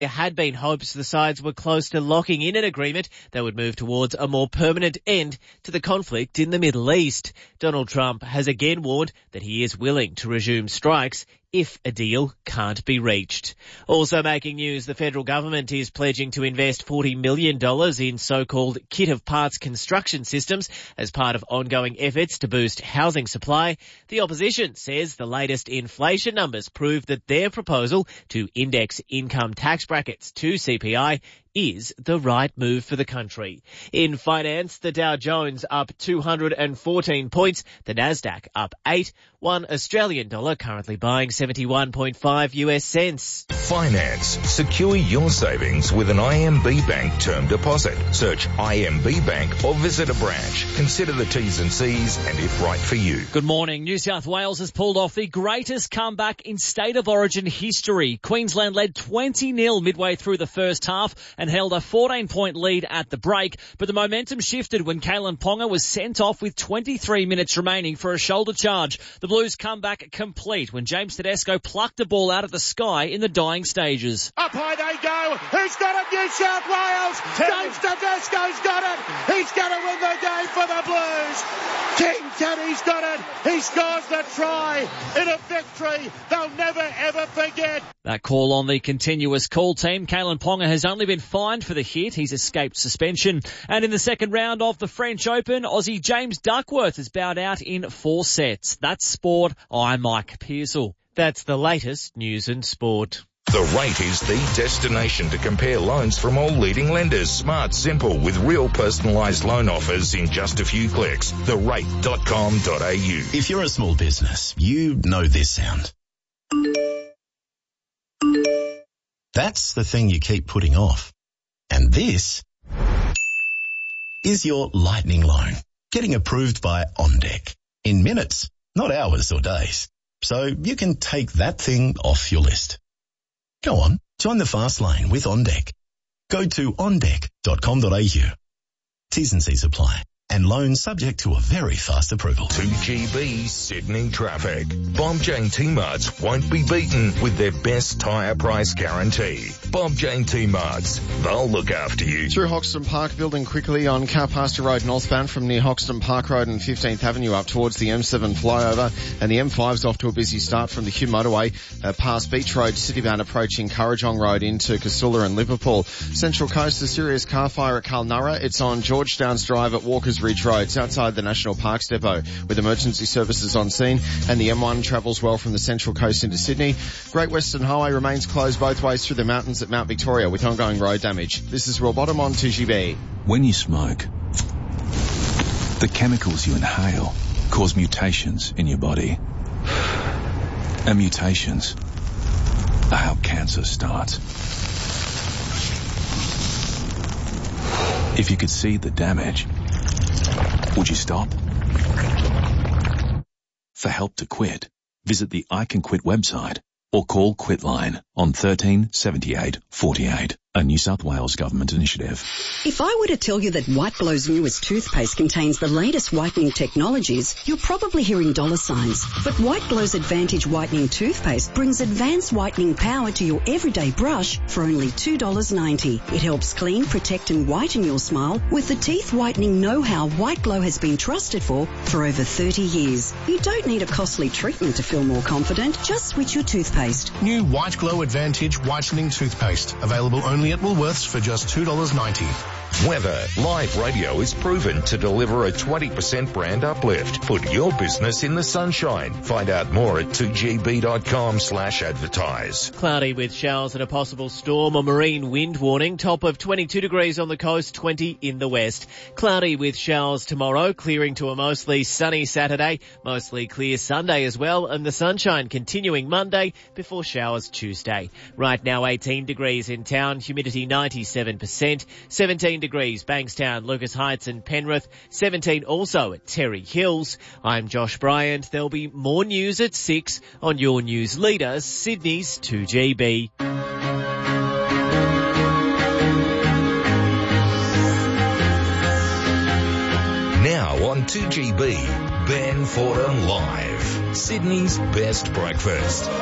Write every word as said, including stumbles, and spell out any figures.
There had been hopes the sides were close to locking in an agreement that would move towards a more permanent end to the conflict in the Middle East. Donald Trump has again warned that he is willing to resume strikes if a deal can't be reached. Also making news, the federal government is pledging to invest forty million dollars in so-called kit of parts construction systems as part of ongoing efforts to boost housing supply. The opposition says the latest inflation numbers prove that their proposal to index income tax brackets to C P I is the right move for the country. In finance, the Dow Jones up two hundred fourteen points, the Nasdaq up eight, one Australian dollar currently buying seventy-one point five U S cents. Finance. Secure your savings with an I M B Bank term deposit. Search I M B Bank or visit a branch. Consider the T's and C's and if right for you. Good morning. New South Wales has pulled off the greatest comeback in state of origin history. Queensland led twenty nil midway through the first half and held a fourteen point lead at the break, but the momentum shifted when Kalyn Ponga was sent off with twenty-three minutes remaining for a shoulder charge. The Blues comeback complete when James Tedesco plucked the ball out of the sky in the dying stages. Up high they go. Who's got it? New South Wales. James Tedesco's got it. He's going to win the game for the Blues. King Teddy's got it. He scores the try in a victory they'll never ever forget. That call on the continuous call team. Kalyn Ponga has only been fined for the hit. He's escaped suspension. And in the second round of the French Open, Aussie James Duckworth has bowed out in four sets. That's sport. I'm Mike Pearsall. That's the latest news and sport. The Rate is the destination to compare loans from all leading lenders. Smart, simple, with real personalised loan offers in just a few clicks. the rate dot com dot a u. If you're a small business, you know this sound. That's the thing you keep putting off. And this is your lightning loan, getting approved by OnDeck in minutes, not hours or days. So you can take that thing off your list. Go on, join the fast lane with OnDeck. Go to on deck dot com dot a u. T's and C's apply. And loans subject to a very fast approval. two G B Sydney traffic. Bob Jane T-Marts won't be beaten with their best tyre price guarantee. Bob Jane T-Marts, they'll look after you. Through Hoxton Park, building quickly on Carpasture Road northbound from near Hoxton Park Road and fifteenth Avenue up towards the M seven flyover. And the M five's off to a busy start from the Hume Motorway uh, past Beach Road, citybound approaching Currajong Road into Casula and Liverpool. Central Coast, a serious car fire at Culnurra. It's on Georgetown's Drive at Walker's Ridge Road. It's outside the National Parks Depot with emergency services on scene, and the M one travels well from the Central Coast into Sydney. Great Western Highway remains closed both ways through the mountains at Mount Victoria with ongoing road damage. This is Will Bottom on two G B. When you smoke, the chemicals you inhale cause mutations in your body. And mutations are how cancer starts. If you could see the damage, would you stop? For help to quit, visit the I Can Quit website or call Quitline on thirteen seventy-eight forty-eight, a New South Wales government initiative. If I were to tell you that White Glow's newest toothpaste contains the latest whitening technologies, you're probably hearing dollar signs. But White Glow's Advantage Whitening Toothpaste brings advanced whitening power to your everyday brush for only two dollars ninety. It helps clean, protect and whiten your smile with the teeth whitening know-how White Glow has been trusted for for over thirty years. You don't need a costly treatment to feel more confident. Just switch your toothpaste. New White Glow Advantage Whitening Toothpaste. Available only at Woolworths for just two dollars ninety. Weather. Live radio is proven to deliver a twenty percent brand uplift. Put your business in the sunshine. Find out more at two g b dot com slash advertise. Cloudy with showers and a possible storm or marine wind warning. Top of twenty-two degrees on the coast, twenty in the west. Cloudy with showers tomorrow, clearing to a mostly sunny Saturday. Mostly clear Sunday as well, and the sunshine continuing Monday before showers Tuesday. Right now eighteen degrees in town, humidity ninety-seven percent. seventeen degrees Bankstown, Lucas Heights and Penrith. seventeen also at Terry Hills. I'm Josh Bryant. There'll be more news at six on your news leader, Sydney's two G B. Now on two G B, Ben Fordham Live. Sydney's best breakfast.